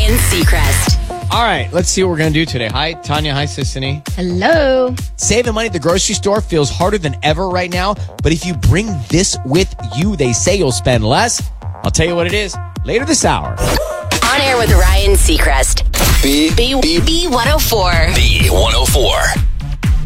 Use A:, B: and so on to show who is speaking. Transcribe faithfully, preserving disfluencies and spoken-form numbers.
A: Ryan Seacrest.
B: All right, let's see what we're going to do today. Hi, Tanya. Hi, Sissany.
C: Hello.
B: Saving money at the grocery store feels harder than ever right now, but if you bring this with you, they say you'll spend less. I'll tell you what it is later this hour.
A: On air with Ryan Seacrest.
D: B,
A: B, B one oh four.
D: B one oh four.